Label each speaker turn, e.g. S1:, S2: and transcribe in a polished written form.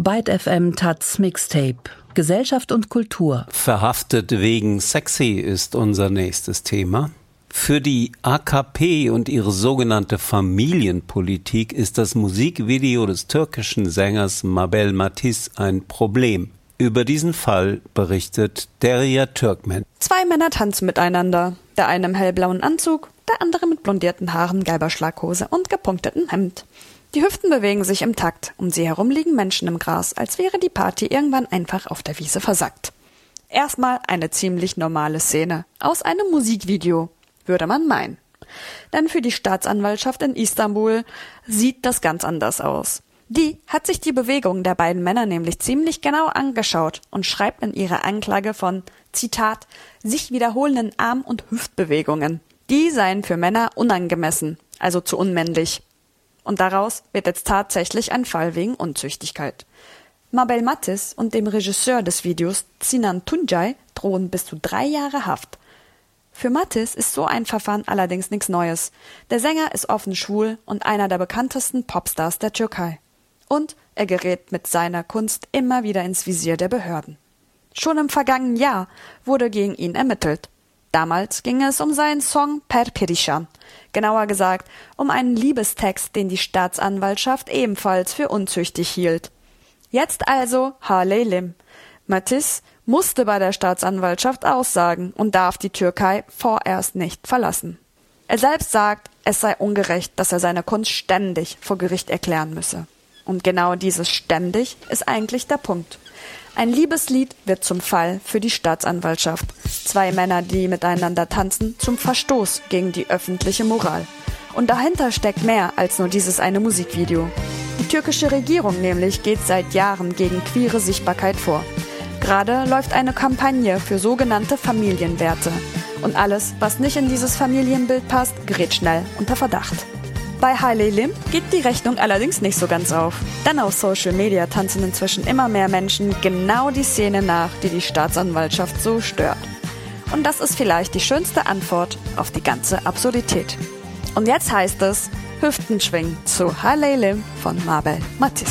S1: Byte FM Taz Mixtape. Gesellschaft und Kultur.
S2: Verhaftet wegen sexy ist unser nächstes Thema. Für die AKP und ihre sogenannte Familienpolitik ist das Musikvideo des türkischen Sängers Mabel Matiz ein Problem. Über diesen Fall berichtet Derya Türkmen.
S3: 2 Männer tanzen miteinander. Der eine im hellblauen Anzug, der andere mit blondierten Haaren, gelber Schlaghose und gepunktetem Hemd. Die Hüften bewegen sich im Takt. Um sie herum liegen Menschen im Gras, als wäre die Party irgendwann einfach auf der Wiese versackt. Erstmal eine ziemlich normale Szene. Aus einem Musikvideo, würde man meinen. Denn für die Staatsanwaltschaft in Istanbul sieht das ganz anders aus. Die hat sich die Bewegung der beiden Männer nämlich ziemlich genau angeschaut und schreibt in ihrer Anklage von, Zitat, sich wiederholenden Arm- und Hüftbewegungen. Die seien für Männer unangemessen, also zu unmännlich. Und daraus wird jetzt tatsächlich ein Fall wegen Unzüchtigkeit. Mabel Matiz und dem Regisseur des Videos, Sinan Tuncay, drohen bis zu 3 Jahre Haft. Für Matiz ist so ein Verfahren allerdings nichts Neues. Der Sänger ist offen schwul und einer der bekanntesten Popstars der Türkei. Und er gerät mit seiner Kunst immer wieder ins Visier der Behörden. Schon im vergangenen Jahr wurde gegen ihn ermittelt. Damals ging es um seinen Song Perperişan, genauer gesagt um einen Liebestext, den die Staatsanwaltschaft ebenfalls für unzüchtig hielt. Jetzt also Haleylim. Matiz musste bei der Staatsanwaltschaft aussagen und darf die Türkei vorerst nicht verlassen. Er selbst sagt, es sei ungerecht, dass er seine Kunst ständig vor Gericht erklären müsse. Und genau dieses ständig ist eigentlich der Punkt. Ein Liebeslied wird zum Fall für die Staatsanwaltschaft. 2 Männer, die miteinander tanzen, zum Verstoß gegen die öffentliche Moral. Und dahinter steckt mehr als nur dieses eine Musikvideo. Die türkische Regierung nämlich geht seit Jahren gegen queere Sichtbarkeit vor. Gerade läuft eine Kampagne für sogenannte Familienwerte. Und alles, was nicht in dieses Familienbild passt, gerät schnell unter Verdacht. Bei Haleylim geht die Rechnung allerdings nicht so ganz auf. Denn auf Social Media tanzen inzwischen immer mehr Menschen genau die Szene nach, die die Staatsanwaltschaft so stört. Und das ist vielleicht die schönste Antwort auf die ganze Absurdität. Und jetzt heißt es Hüften schwingen zu Haleylim von Mabel Matiz.